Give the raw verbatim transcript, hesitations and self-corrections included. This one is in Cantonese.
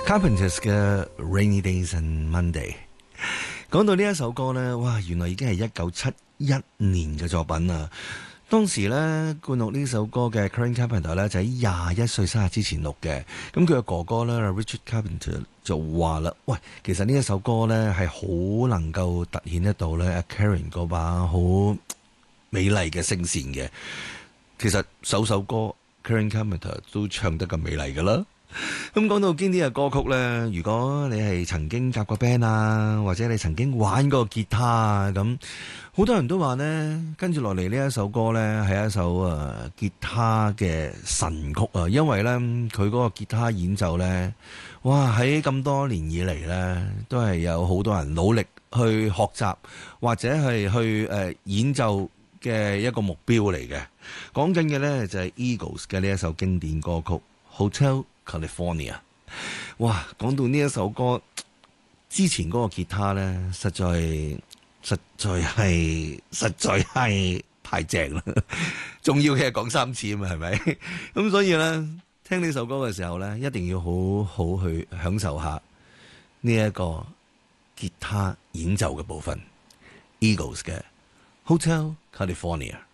Carpenters 嘅 Rainy Days and Monday。講到呢一首歌呢，哇，原來已經係一九七一年嘅作品啦。當時呢，灌錄呢首歌嘅 Karen Carpenter 呢，就喺廿一歲生日之前錄嘅。咁佢嘅哥哥呢 Richard Carpenter 就話啦：喂，其實呢一首歌呢，係好能夠突顯得到呢 Karen 嗰把好美麗嘅聲線嘅。其實首首歌 Karen Carpenter 都唱得咁美麗㗎啦。咁講到經典嘅歌曲呢，如果你係曾經夾過 band 啊，或者你曾經玩過吉他啊，咁好多人都話呢，跟住落嚟呢一首歌呢，係一首誒、呃、吉他嘅神曲啊，因為呢，佢嗰個吉他演奏呢，哇，喺咁多年以嚟呢，都係有好多人努力去學習或者係去誒、呃、演奏嘅一個目標嚟嘅。講緊嘅呢，就係、是、Eagles 嘅呢一首經典歌曲 Hotel California。 哇，講到呢一首歌之前嗰個吉他呢，實在實在係實在係太正啦，仲要嘅係講三次啊嘛，係咪？咁所以呢，聽呢首歌嘅時候呢，一定要好好去享受下呢一個吉他演奏嘅部分。 Eagles 嘅 Hotel California。